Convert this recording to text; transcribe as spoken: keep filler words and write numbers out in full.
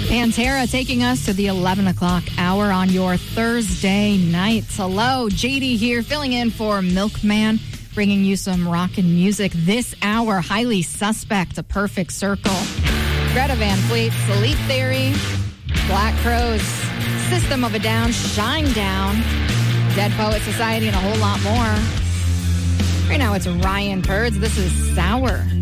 Pantera taking us to the eleven o'clock hour on your Thursday nights. Hello, J D here, filling in for Milkman, bringing you some rockin' music this hour. Highly Suspect, A Perfect Circle, Greta Van Fleet, Sleep Theory, Black Crowes, System of a Down, Shine Down, Dead Poet Society, and a whole lot more. Right now it's Ryan Kurds. This is Sour.